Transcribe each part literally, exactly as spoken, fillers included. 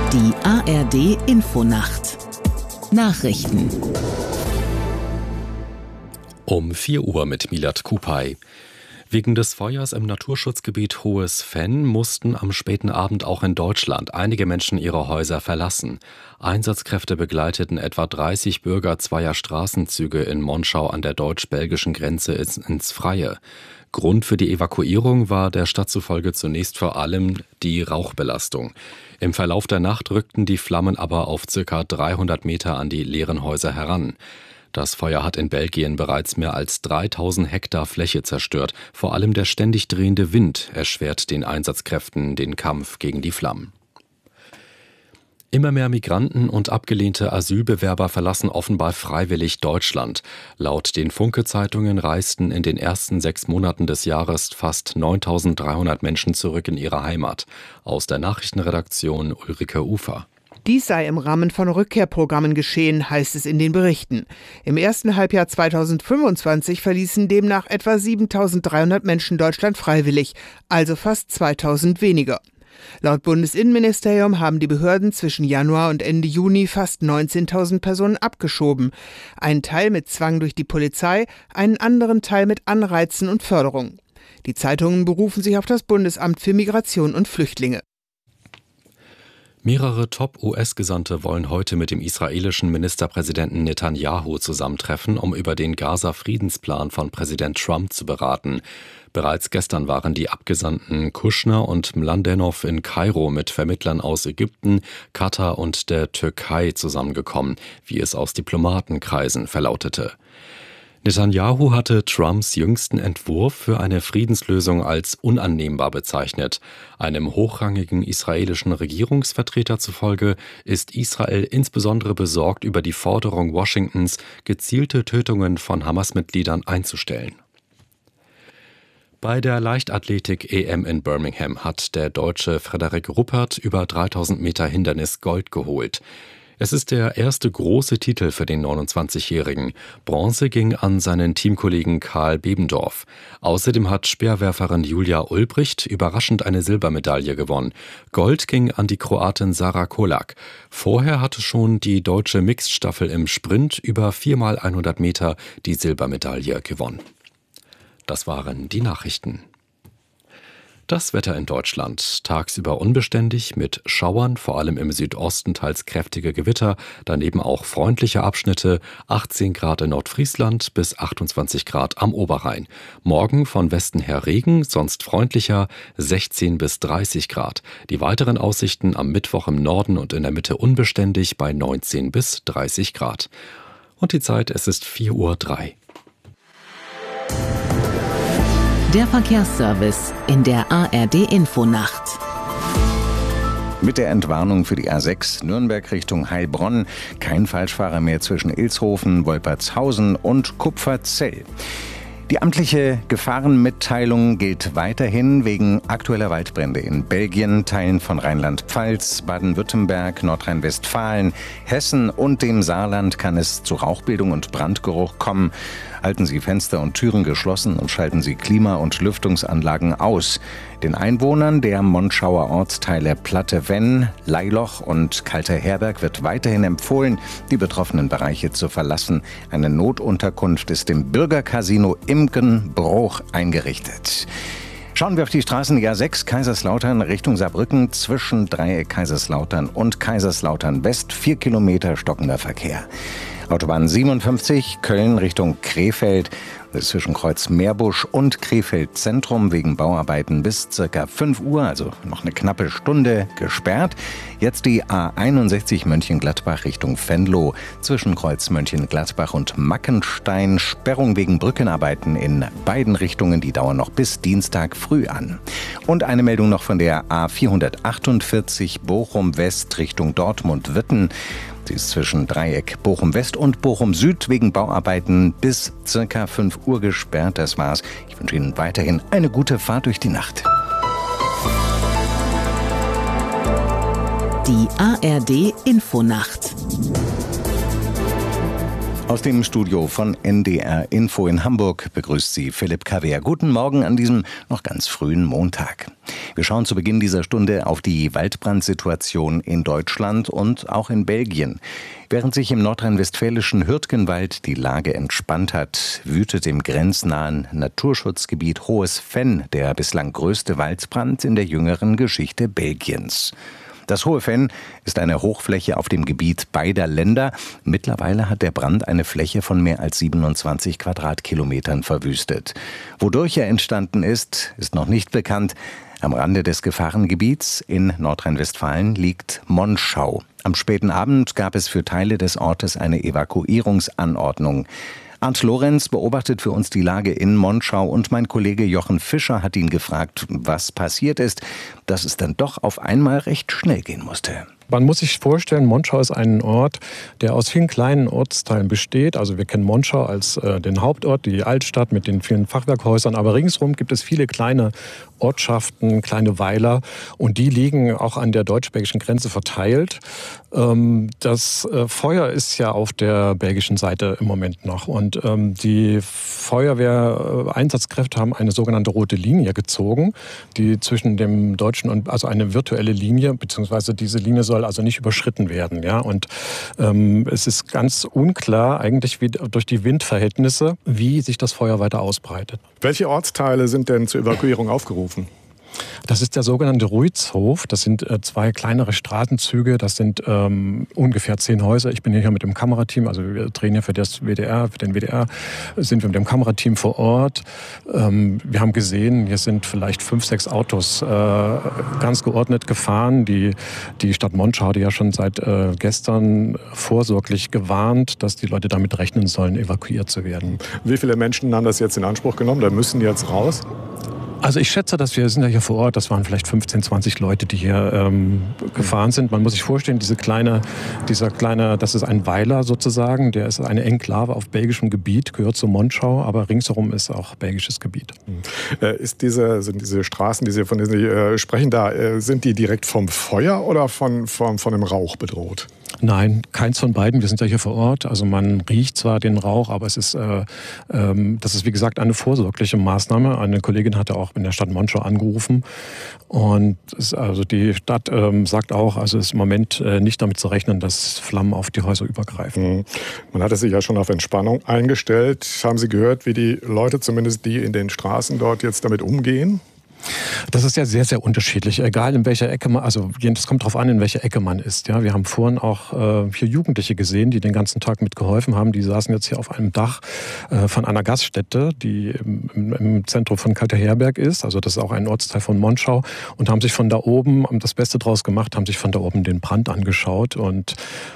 Die A R D-Infonacht Nachrichten Um vier Uhr mit Milad Kupay. Wegen des Feuers im Naturschutzgebiet Hohes Venn mussten am späten Abend auch in Deutschland einige Menschen ihre Häuser verlassen. Einsatzkräfte begleiteten etwa dreißig Bürger zweier Straßenzüge in Monschau an der deutsch-belgischen Grenze ins Freie. Grund für die Evakuierung war der Stadt zufolge zunächst vor allem die Rauchbelastung. Im Verlauf der Nacht rückten die Flammen aber auf ca. dreihundert Meter an die leeren Häuser heran. Das Feuer hat in Belgien bereits mehr als dreitausend Hektar Fläche zerstört. Vor allem der ständig drehende Wind erschwert den Einsatzkräften den Kampf gegen die Flammen. Immer mehr Migranten und abgelehnte Asylbewerber verlassen offenbar freiwillig Deutschland. Laut den Funke-Zeitungen reisten in den ersten sechs Monaten des Jahres fast neuntausenddreihundert Menschen zurück in ihre Heimat. Aus der Nachrichtenredaktion Ulrike Ufer. Dies sei im Rahmen von Rückkehrprogrammen geschehen, heißt es in den Berichten. Im ersten Halbjahr zweitausendfünfundzwanzig verließen demnach etwa siebentausenddreihundert Menschen Deutschland freiwillig, also fast zweitausend weniger. Laut Bundesinnenministerium haben die Behörden zwischen Januar und Ende Juni fast neunzehntausend Personen abgeschoben. Einen Teil mit Zwang durch die Polizei, einen anderen Teil mit Anreizen und Förderung. Die Zeitungen berufen sich auf das Bundesamt für Migration und Flüchtlinge. Mehrere Top-U S-Gesandte wollen heute mit dem israelischen Ministerpräsidenten Netanyahu zusammentreffen, um über den Gaza-Friedensplan von Präsident Trump zu beraten. Bereits gestern waren die Abgesandten Kushner und Mladenov in Kairo mit Vermittlern aus Ägypten, Katar und der Türkei zusammengekommen, wie es aus Diplomatenkreisen verlautete. Netanyahu hatte Trumps jüngsten Entwurf für eine Friedenslösung als unannehmbar bezeichnet. Einem hochrangigen israelischen Regierungsvertreter zufolge ist Israel insbesondere besorgt über die Forderung Washingtons, gezielte Tötungen von Hamas-Mitgliedern einzustellen. Bei der Leichtathletik-E M in Birmingham hat der Deutsche Frederik Ruppert über dreitausend Meter Hindernis Gold geholt. Es ist der erste große Titel für den neunundzwanzigjährigen. Bronze ging an seinen Teamkollegen Karl Bebendorf. Außerdem hat Speerwerferin Julia Ulbricht überraschend eine Silbermedaille gewonnen. Gold ging an die Kroatin Sara Kolak. Vorher hatte schon die deutsche Mixed-Staffel im Sprint über vier mal hundert Meter die Silbermedaille gewonnen. Das waren die Nachrichten. Das Wetter in Deutschland. Tagsüber unbeständig mit Schauern, vor allem im Südosten teils kräftige Gewitter, daneben auch freundliche Abschnitte, achtzehn Grad in Nordfriesland bis achtundzwanzig Grad am Oberrhein. Morgen von Westen her Regen, sonst freundlicher, sechzehn bis dreißig Grad. Die weiteren Aussichten am Mittwoch im Norden und in der Mitte unbeständig bei neunzehn bis dreißig Grad. Und die Zeit, es ist vier Uhr drei. Der Verkehrsservice in der A R D-Infonacht. Mit der Entwarnung für die A sechs Nürnberg Richtung Heilbronn kein Falschfahrer mehr zwischen Ilshofen, Wolpertshausen und Kupferzell. Die amtliche Gefahrenmitteilung gilt weiterhin wegen aktueller Waldbrände in Belgien, Teilen von Rheinland-Pfalz, Baden-Württemberg, Nordrhein-Westfalen, Hessen und dem Saarland kann es zu Rauchbildung und Brandgeruch kommen. Halten Sie Fenster und Türen geschlossen und schalten Sie Klima- und Lüftungsanlagen aus. Den Einwohnern der Monschauer Ortsteile Platte-Venn, Leiloch und Kalter Herberg wird weiterhin empfohlen, die betroffenen Bereiche zu verlassen. Eine Notunterkunft ist im Bürgercasino Imkenbruch eingerichtet. Schauen wir auf die Straßen A sechs Kaiserslautern Richtung Saarbrücken zwischen Dreieck Kaiserslautern und Kaiserslautern West, vier Kilometer stockender Verkehr. Autobahn siebenundfünfzig Köln Richtung Krefeld, zwischen Kreuz Meerbusch und Krefeld Zentrum wegen Bauarbeiten bis circa fünf Uhr, also noch eine knappe Stunde gesperrt. Jetzt die A einundsechzig Mönchengladbach Richtung Venlo, zwischen Kreuz Mönchengladbach und Mackenstein, Sperrung wegen Brückenarbeiten in beiden Richtungen, die dauern noch bis Dienstag früh an. Und eine Meldung noch von der A vierhundertachtundvierzig Bochum West Richtung Dortmund-Witten. Sie ist zwischen Dreieck Bochum West und Bochum Süd wegen Bauarbeiten bis circa fünf Uhr gesperrt. Das war's. Ich wünsche Ihnen weiterhin eine gute Fahrt durch die Nacht. Die A R D-Infonacht Aus dem Studio von N D R Info in Hamburg begrüßt Sie Philipp Kavier. Guten Morgen an diesem noch ganz frühen Montag. Wir schauen zu Beginn dieser Stunde auf die Waldbrandsituation in Deutschland und auch in Belgien. Während sich im nordrhein-westfälischen Hürtgenwald die Lage entspannt hat, wütet im grenznahen Naturschutzgebiet Hohes Venn der bislang größte Waldbrand in der jüngeren Geschichte Belgiens. Das Hohe Venn ist eine Hochfläche auf dem Gebiet beider Länder. Mittlerweile hat der Brand eine Fläche von mehr als siebenundzwanzig Quadratkilometern verwüstet. Wodurch er entstanden ist, ist noch nicht bekannt. Am Rande des Gefahrengebiets in Nordrhein-Westfalen liegt Monschau. Am späten Abend gab es für Teile des Ortes eine Evakuierungsanordnung. Arndt Lorenz beobachtet für uns die Lage in Monschau und mein Kollege Jochen Fischer hat ihn gefragt, was passiert ist, dass es dann doch auf einmal recht schnell gehen musste. Man muss sich vorstellen, Monschau ist ein Ort, der aus vielen kleinen Ortsteilen besteht. Also wir kennen Monschau als äh, den Hauptort, die Altstadt mit den vielen Fachwerkhäusern. Aber ringsherum gibt es viele kleine Ortschaften, kleine Weiler. Und die liegen auch an der deutsch-belgischen Grenze verteilt. Ähm, das äh, Feuer ist ja auf der belgischen Seite im Moment noch. Und ähm, die Feuerwehreinsatzkräfte haben eine sogenannte rote Linie gezogen, die zwischen dem deutschen und, also eine virtuelle Linie, beziehungsweise diese Linie soll also nicht überschritten werden, ja. Und ähm, es ist ganz unklar eigentlich wie, durch die Windverhältnisse, wie sich das Feuer weiter ausbreitet. Welche Ortsteile sind denn zur Evakuierung aufgerufen? Das ist der sogenannte Ruitzhof. Das sind äh, zwei kleinere Straßenzüge. Das sind ähm, ungefähr zehn Häuser. Ich bin hier mit dem Kamerateam, also wir drehen hier für das W D R, für den W D R sind wir mit dem Kamerateam vor Ort. Ähm, wir haben gesehen, hier sind vielleicht fünf, sechs Autos äh, ganz geordnet gefahren. Die, die Stadt Monschau hat ja schon seit äh, gestern vorsorglich gewarnt, dass die Leute damit rechnen sollen, evakuiert zu werden. Wie viele Menschen haben das jetzt in Anspruch genommen? Da müssen die jetzt raus? Also ich schätze, dass wir sind ja hier vor Ort, das waren vielleicht fünfzehn, zwanzig Leute, die hier ähm, gefahren sind. Man muss sich vorstellen, diese kleine, dieser kleine, das ist ein Weiler sozusagen, der ist eine Enklave auf belgischem Gebiet, gehört zu Monschau, aber ringsherum ist auch belgisches Gebiet. Äh, ist diese, sind diese Straßen, die Sie, von denen Sie äh, sprechen, da, äh, sind die direkt vom Feuer oder von, von, von dem Rauch bedroht? Nein, keins von beiden. Wir sind ja hier vor Ort. Also man riecht zwar den Rauch, aber es ist, äh, ähm, das ist wie gesagt eine vorsorgliche Maßnahme. Eine Kollegin hatte auch in der Stadt Monschau angerufen und es, also die Stadt ähm, sagt auch, also es ist im Moment äh, nicht damit zu rechnen, dass Flammen auf die Häuser übergreifen. Mhm. Man hatte sich ja schon auf Entspannung eingestellt. Haben Sie gehört, wie die Leute, zumindest die in den Straßen dort jetzt damit umgehen? Das ist ja sehr, sehr unterschiedlich, egal in welcher Ecke man, also es kommt darauf an, in welcher Ecke man ist. Ja, wir haben vorhin auch äh, hier Jugendliche gesehen, die den ganzen Tag mitgeholfen haben. Die saßen jetzt hier auf einem Dach äh, von einer Gaststätte, die im, im Zentrum von Kalterherberg ist. Also das ist auch ein Ortsteil von Monschau und haben sich von da oben, haben das Beste draus gemacht, haben sich von da oben den Brand angeschaut und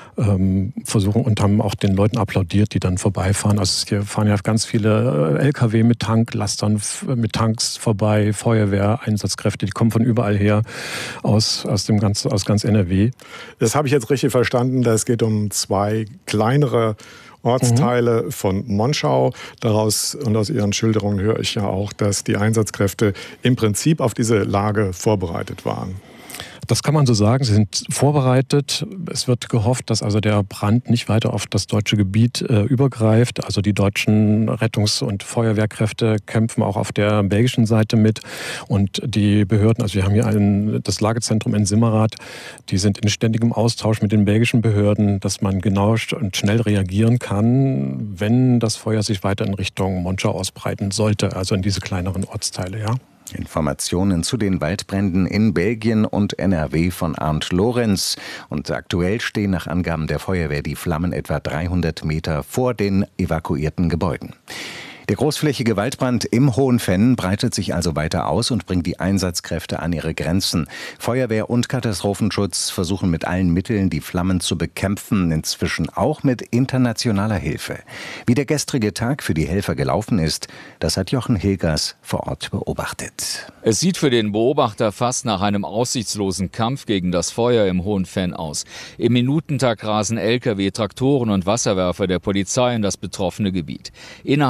Ähm, versuchen und haben auch den Leuten applaudiert, die dann vorbeifahren. Also hier fahren ja ganz viele L K W mit Tanklastern, mit Tanks vorbei, Feuerwehr, Einsatzkräfte, die kommen von überall her aus, aus, dem ganz, aus ganz N R W. Das habe ich jetzt richtig verstanden, es geht um zwei kleinere Ortsteile mhm. von Monschau. Daraus und aus Ihren Schilderungen höre ich ja auch, dass die Einsatzkräfte im Prinzip auf diese Lage vorbereitet waren. Das kann man so sagen. Sie sind vorbereitet. Es wird gehofft, dass also der Brand nicht weiter auf das deutsche Gebiet äh, übergreift. Also die deutschen Rettungs- und Feuerwehrkräfte kämpfen auch auf der belgischen Seite mit. Und die Behörden, also wir haben hier ein, das Lagezentrum in Simmerath, die sind in ständigem Austausch mit den belgischen Behörden, dass man genau und schnell reagieren kann, wenn das Feuer sich weiter in Richtung Monschau ausbreiten sollte, also in diese kleineren Ortsteile, ja. Informationen zu den Waldbränden in Belgien und N R W von Arndt Lorenz. Und aktuell stehen nach Angaben der Feuerwehr die Flammen etwa dreihundert Meter vor den evakuierten Gebäuden. Der großflächige Waldbrand im Hohen Venn breitet sich also weiter aus und bringt die Einsatzkräfte an ihre Grenzen. Feuerwehr und Katastrophenschutz versuchen mit allen Mitteln, die Flammen zu bekämpfen, inzwischen auch mit internationaler Hilfe. Wie der gestrige Tag für die Helfer gelaufen ist, das hat Jochen Hilgers vor Ort beobachtet. Es sieht für den Beobachter fast nach einem aussichtslosen Kampf gegen das Feuer im Hohen Venn aus. Im Minutentakt rasen L K W, Traktoren und Wasserwerfer der Polizei in das betroffene Gebiet. Innerhalb von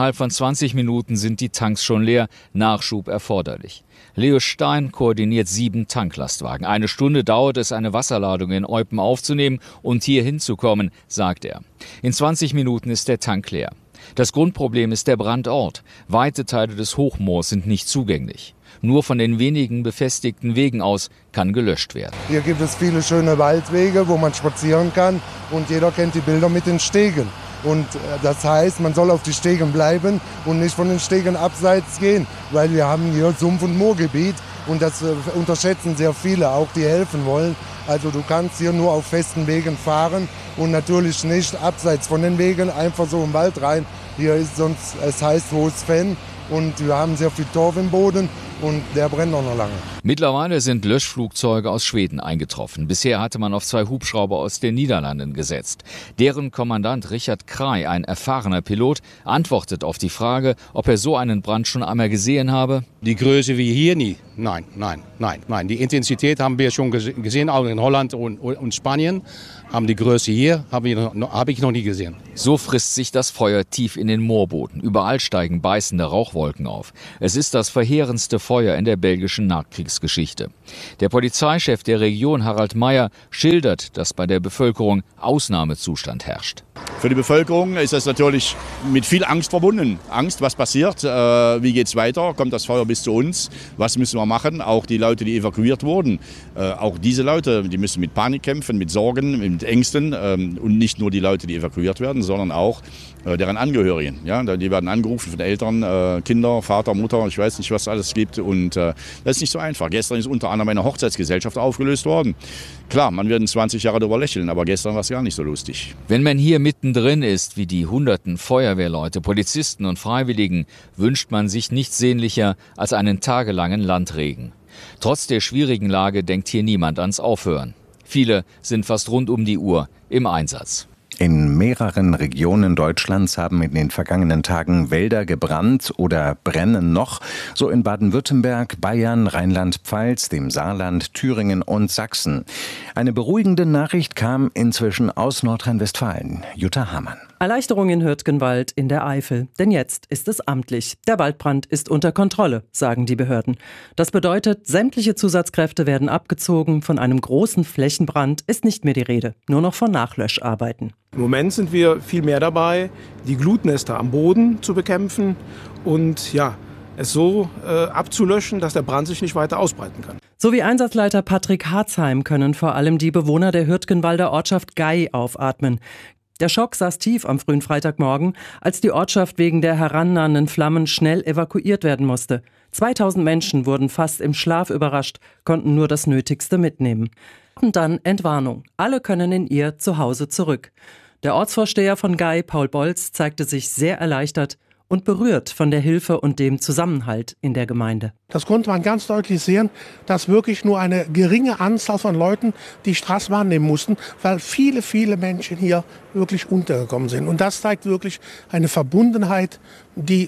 zwanzig Minuten sind die Tanks schon leer, Nachschub erforderlich. Leo Stein koordiniert sieben Tanklastwagen. Eine Stunde dauert es, eine Wasserladung in Eupen aufzunehmen und hier hinzukommen, sagt er. In zwanzig Minuten ist der Tank leer. Das Grundproblem ist der Brandort. Weite Teile des Hochmoors sind nicht zugänglich. Nur von den wenigen befestigten Wegen aus kann gelöscht werden. Hier gibt es viele schöne Waldwege, wo man spazieren kann. Und jeder kennt die Bilder mit den Stegen. Und das heißt, man soll auf die Stegen bleiben und nicht von den Stegen abseits gehen. Weil wir haben hier Sumpf- und Moorgebiet. Und das unterschätzen sehr viele, auch die helfen wollen. Also du kannst hier nur auf festen Wegen fahren und natürlich nicht abseits von den Wegen einfach so im Wald rein. Hier ist sonst, es heißt Hohes Fenn und wir haben sehr viel Torf im Boden und der brennt auch noch lange. Mittlerweile sind Löschflugzeuge aus Schweden eingetroffen. Bisher hatte man auf zwei Hubschrauber aus den Niederlanden gesetzt. Deren Kommandant Richard Krey, ein erfahrener Pilot, antwortet auf die Frage, ob er so einen Brand schon einmal gesehen habe. Die Größe wie hier nie. Nein, nein, nein, nein. Die Intensität haben wir schon gesehen, auch in Holland und, und Spanien. Haben die Größe hier, habe ich, hab ich noch nie gesehen. So frisst sich das Feuer tief in den Moorboden. Überall steigen beißende Rauchwolken auf. Es ist das verheerendste Feuer in der belgischen Nachkriegsgeschichte. Der Polizeichef der Region, Harald Meyer, schildert, dass bei der Bevölkerung Ausnahmezustand herrscht. Für die Bevölkerung ist das natürlich mit viel Angst verbunden. Angst, was passiert, äh, wie geht es weiter, kommt das Feuer bis zu uns, was müssen wir machen? Auch die Leute, die evakuiert wurden, äh, auch diese Leute, die müssen mit Panik kämpfen, mit Sorgen, mit Ängsten ähm, und nicht nur die Leute, die evakuiert werden, sondern auch äh, deren Angehörigen. Ja? Die werden angerufen von Eltern, äh, Kinder, Vater, Mutter, ich weiß nicht, was alles gibt und äh, das ist nicht so einfach. Gestern ist unter anderem eine Hochzeitsgesellschaft aufgelöst worden. Klar, man wird in zwanzig Jahren darüber lächeln, aber gestern war es gar nicht so lustig. Wenn man hier mittendrin ist, wie die hunderten Feuerwehrleute, Polizisten und Freiwilligen, wünscht man sich nichts sehnlicher als einen tagelangen Landregen. Trotz der schwierigen Lage denkt hier niemand ans Aufhören. Viele sind fast rund um die Uhr im Einsatz. In mehreren Regionen Deutschlands haben in den vergangenen Tagen Wälder gebrannt oder brennen noch. So in Baden-Württemberg, Bayern, Rheinland-Pfalz, dem Saarland, Thüringen und Sachsen. Eine beruhigende Nachricht kam inzwischen aus Nordrhein-Westfalen. Jutta Hamann. Erleichterung in Hürtgenwald in der Eifel. Denn jetzt ist es amtlich. Der Waldbrand ist unter Kontrolle, sagen die Behörden. Das bedeutet, sämtliche Zusatzkräfte werden abgezogen. Von einem großen Flächenbrand ist nicht mehr die Rede. Nur noch von Nachlöscharbeiten. Im Moment sind wir viel mehr dabei, die Glutnester am Boden zu bekämpfen und ja, es so äh, abzulöschen, dass der Brand sich nicht weiter ausbreiten kann. So wie Einsatzleiter Patrick Harzheim können vor allem die Bewohner der Hürtgenwalder Ortschaft Gey aufatmen. Der Schock saß tief am frühen Freitagmorgen, als die Ortschaft wegen der herannahenden Flammen schnell evakuiert werden musste. zweitausend Menschen wurden fast im Schlaf überrascht, konnten nur das Nötigste mitnehmen. Und dann Entwarnung. Alle können in ihr Zuhause zurück. Der Ortsvorsteher von Gey, Paul Bolz, zeigte sich sehr erleichtert und berührt von der Hilfe und dem Zusammenhalt in der Gemeinde. Das konnte man ganz deutlich sehen, dass wirklich nur eine geringe Anzahl von Leuten die Straße wahrnehmen mussten, weil viele, viele Menschen hier wirklich untergekommen sind. Und das zeigt wirklich eine Verbundenheit, die,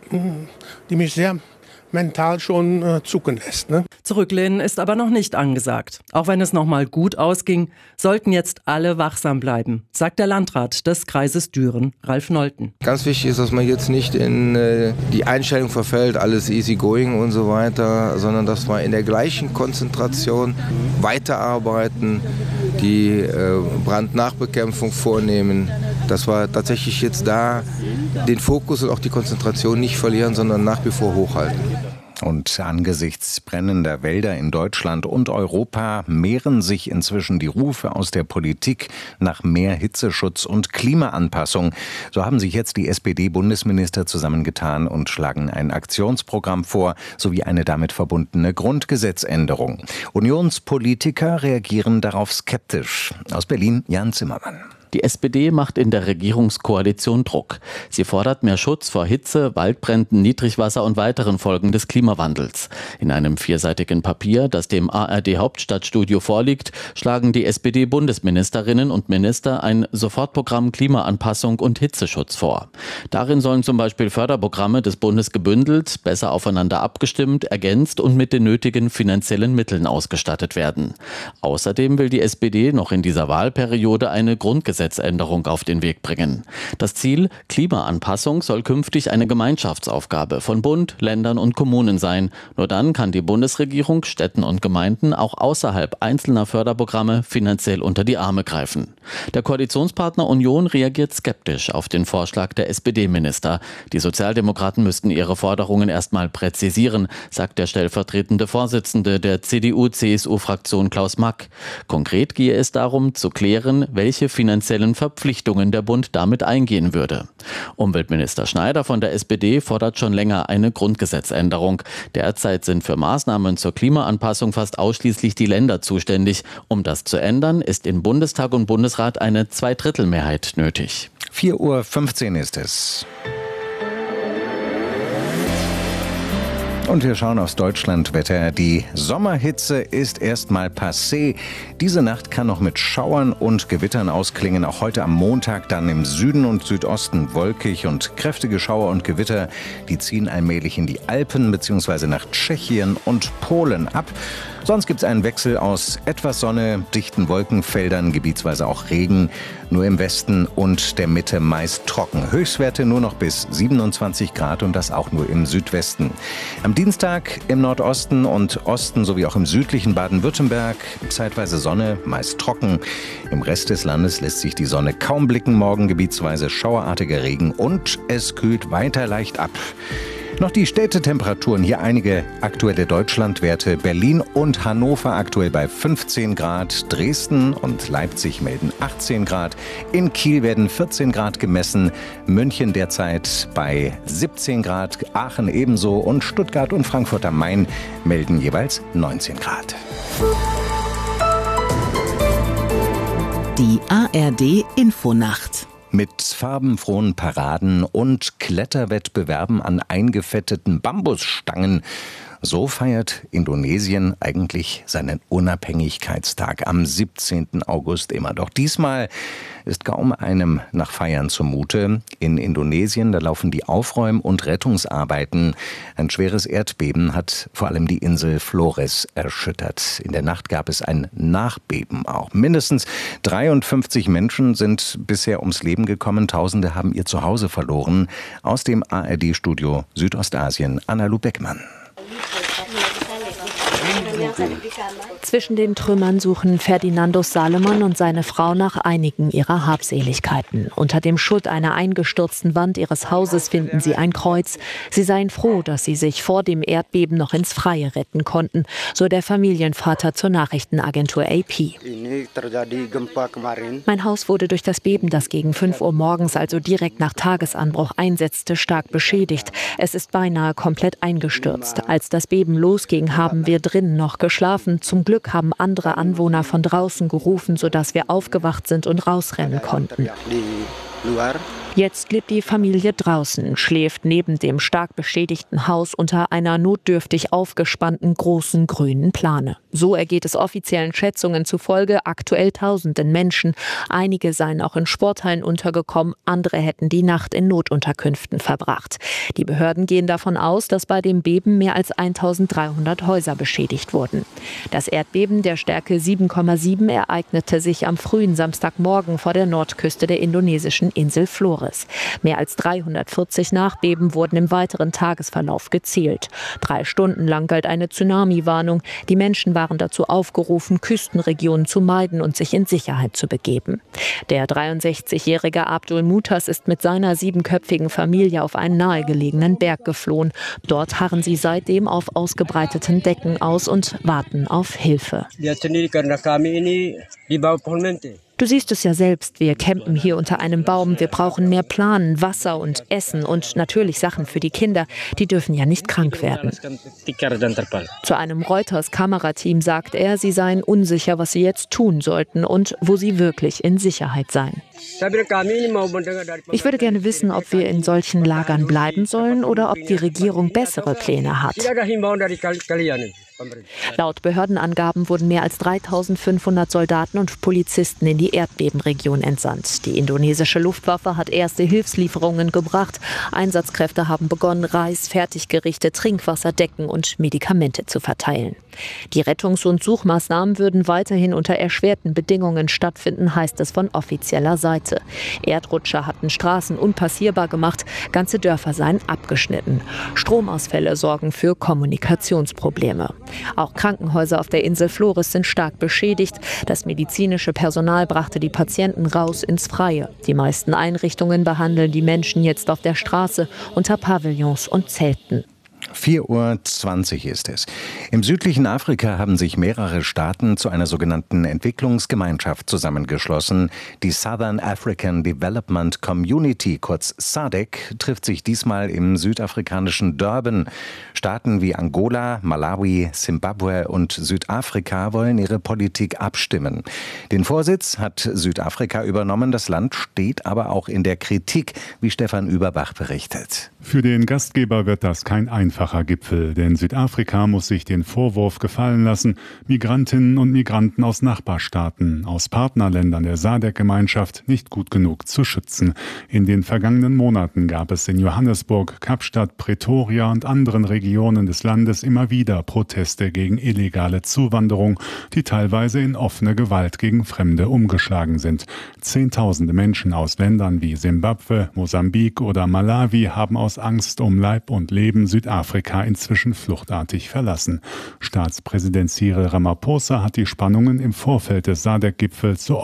die mich sehr mental schon äh, zucken lässt. Ne? Zurücklehnen ist aber noch nicht angesagt. Auch wenn es noch mal gut ausging, sollten jetzt alle wachsam bleiben, sagt der Landrat des Kreises Düren, Ralf Nolten. Ganz wichtig ist, dass man jetzt nicht in äh, die Einstellung verfällt, alles easy going und so weiter, sondern dass wir in der gleichen Konzentration weiterarbeiten, die äh, Brandnachbekämpfung vornehmen, dass wir tatsächlich jetzt da den Fokus und auch die Konzentration nicht verlieren, sondern nach wie vor hochhalten. Und angesichts brennender Wälder in Deutschland und Europa mehren sich inzwischen die Rufe aus der Politik nach mehr Hitzeschutz und Klimaanpassung. So haben sich jetzt die S P D-Bundesminister zusammengetan und schlagen ein Aktionsprogramm vor, sowie eine damit verbundene Grundgesetzänderung. Unionspolitiker reagieren darauf skeptisch. Aus Berlin, Jan Zimmermann. Die S P D macht in der Regierungskoalition Druck. Sie fordert mehr Schutz vor Hitze, Waldbränden, Niedrigwasser und weiteren Folgen des Klimawandels. In einem vierseitigen Papier, das dem A R D-Hauptstadtstudio vorliegt, schlagen die S P D-Bundesministerinnen und Minister ein Sofortprogramm Klimaanpassung und Hitzeschutz vor. Darin sollen zum Beispiel Förderprogramme des Bundes gebündelt, besser aufeinander abgestimmt, ergänzt und mit den nötigen finanziellen Mitteln ausgestattet werden. Außerdem will die S P D noch in dieser Wahlperiode eine Grundgesetzänderung Grundgesetzänderung auf den Weg bringen. Das Ziel: Klimaanpassung soll künftig eine Gemeinschaftsaufgabe von Bund, Ländern und Kommunen sein. Nur dann kann die Bundesregierung Städten und Gemeinden auch außerhalb einzelner Förderprogramme finanziell unter die Arme greifen. Der Koalitionspartner Union reagiert skeptisch auf den Vorschlag der S P D-Minister. Die Sozialdemokraten müssten ihre Forderungen erstmal präzisieren, sagt der stellvertretende Vorsitzende der C D U C S U-Fraktion Klaus Mack. Konkret gehe es darum, zu klären, welche finanziellen Verpflichtungen der Bund damit eingehen würde. Umweltminister Schneider von der S P D fordert schon länger eine Grundgesetzänderung. Derzeit sind für Maßnahmen zur Klimaanpassung fast ausschließlich die Länder zuständig. Um das zu ändern, ist in Bundestag und Bundesrat eine Zweidrittelmehrheit nötig. vier Uhr fünfzehn ist es. Und wir schauen aufs Deutschlandwetter. Die Sommerhitze ist erstmal passé. Diese Nacht kann noch mit Schauern und Gewittern ausklingen. Auch heute am Montag dann im Süden und Südosten wolkig und kräftige Schauer und Gewitter. Die ziehen allmählich in die Alpen bzw. nach Tschechien und Polen ab. Sonst gibt es einen Wechsel aus etwas Sonne, dichten Wolkenfeldern, gebietsweise auch Regen. Nur im Westen und der Mitte meist trocken. Höchstwerte nur noch bis siebenundzwanzig Grad und das auch nur im Südwesten. Am Dienstag im Nordosten und Osten sowie auch im südlichen Baden-Württemberg zeitweise Sonne, meist trocken. Im Rest des Landes lässt sich die Sonne kaum blicken. Morgen gebietsweise schauerartiger Regen und es kühlt weiter leicht ab. Noch die Städtetemperaturen, hier einige aktuelle Deutschlandwerte. Berlin und Hannover aktuell bei fünfzehn Grad, Dresden und Leipzig melden achtzehn Grad, in Kiel werden vierzehn Grad gemessen, München derzeit bei siebzehn Grad, Aachen ebenso und Stuttgart und Frankfurt am Main melden jeweils neunzehn Grad. Die A R D-Infonacht. Mit farbenfrohen Paraden und Kletterwettbewerben an eingefetteten Bambusstangen. So feiert Indonesien eigentlich seinen Unabhängigkeitstag am siebzehnten August immer. Doch diesmal ist kaum einem nach Feiern zumute. In Indonesien, da laufen die Aufräum- und Rettungsarbeiten. Ein schweres Erdbeben hat vor allem die Insel Flores erschüttert. In der Nacht gab es ein Nachbeben auch. Mindestens dreiundfünfzig Menschen sind bisher ums Leben gekommen. Tausende haben ihr Zuhause verloren. Aus dem A R D-Studio Südostasien, Anna-Lu Beckmann. Zwischen den Trümmern suchen Ferdinandos Salomon und seine Frau nach einigen ihrer Habseligkeiten. Unter dem Schutt einer eingestürzten Wand ihres Hauses finden sie ein Kreuz. Sie seien froh, dass sie sich vor dem Erdbeben noch ins Freie retten konnten, so der Familienvater zur Nachrichtenagentur A P. Mein Haus wurde durch das Beben, das gegen fünf Uhr morgens, also direkt nach Tagesanbruch einsetzte, stark beschädigt. Es ist beinahe komplett eingestürzt. Als das Beben losging, haben wir drinnen noch geschlafen. Zum Glück haben andere Anwohner von draußen gerufen, sodass wir aufgewacht sind und rausrennen konnten. Jetzt lebt die Familie draußen, schläft neben dem stark beschädigten Haus unter einer notdürftig aufgespannten großen grünen Plane. So ergeht es offiziellen Schätzungen zufolge aktuell tausenden Menschen. Einige seien auch in Sporthallen untergekommen, andere hätten die Nacht in Notunterkünften verbracht. Die Behörden gehen davon aus, dass bei dem Beben mehr als eintausenddreihundert Häuser beschädigt wurden. Das Erdbeben der Stärke sieben Komma sieben ereignete sich am frühen Samstagmorgen vor der Nordküste der indonesischen Insel Flores. Mehr als dreihundertvierzig Nachbeben wurden im weiteren Tagesverlauf gezählt. Drei Stunden lang galt eine Tsunami-Warnung. Die Menschen waren dazu aufgerufen, Küstenregionen zu meiden und sich in Sicherheit zu begeben. Der dreiundsechzigjährige Abdul Mutas ist mit seiner siebenköpfigen Familie auf einen nahegelegenen Berg geflohen. Dort harren sie seitdem auf ausgebreiteten Decken aus und warten auf Hilfe. Du siehst es ja selbst, wir campen hier unter einem Baum. Wir brauchen mehr Planen, Wasser und Essen und natürlich Sachen für die Kinder. Die dürfen ja nicht krank werden. Zu einem Reuters-Kamerateam sagt er, sie seien unsicher, was sie jetzt tun sollten und wo sie wirklich in Sicherheit seien. Ich würde gerne wissen, ob wir in solchen Lagern bleiben sollen oder ob die Regierung bessere Pläne hat. Laut Behördenangaben wurden mehr als dreitausendfünfhundert Soldaten und Polizisten in die Erdbebenregion entsandt. Die indonesische Luftwaffe hat erste Hilfslieferungen gebracht. Einsatzkräfte haben begonnen, Reis, Fertiggerichte, Trinkwasser, Decken und Medikamente zu verteilen. Die Rettungs- und Suchmaßnahmen würden weiterhin unter erschwerten Bedingungen stattfinden, heißt es von offizieller Seite. Erdrutsche hatten Straßen unpassierbar gemacht, ganze Dörfer seien abgeschnitten. Stromausfälle sorgen für Kommunikationsprobleme. Auch Krankenhäuser auf der Insel Flores sind stark beschädigt. Das medizinische Personal brachte die Patienten raus ins Freie. Die meisten Einrichtungen behandeln die Menschen jetzt auf der Straße unter Pavillons und Zelten. vier Uhr zwanzig ist es. Im südlichen Afrika haben sich mehrere Staaten zu einer sogenannten Entwicklungsgemeinschaft zusammengeschlossen. Die Southern African Development Community, kurz S A D C, trifft sich diesmal im südafrikanischen Durban. Staaten wie Angola, Malawi, Simbabwe und Südafrika wollen ihre Politik abstimmen. Den Vorsitz hat Südafrika übernommen. Das Land steht aber auch in der Kritik, wie Stefan Überbach berichtet. Für den Gastgeber wird das kein einfacher Gipfel, denn Südafrika muss sich den Vorwurf gefallen lassen, Migrantinnen und Migranten aus Nachbarstaaten, aus Partnerländern der S A D C-Gemeinschaft nicht gut genug zu schützen. In den vergangenen Monaten gab es in Johannesburg, Kapstadt, Pretoria und anderen Regionen des Landes immer wieder Proteste gegen illegale Zuwanderung, die teilweise in offene Gewalt gegen Fremde umgeschlagen sind. Zehntausende Menschen aus Ländern wie Simbabwe, Mosambik oder Malawi haben aus Angst um Leib und Leben Südafrika inzwischen fluchtartig verlassen. Staatspräsident Cyril Ramaphosa hat die Spannungen im Vorfeld des S A D C-Gipfels so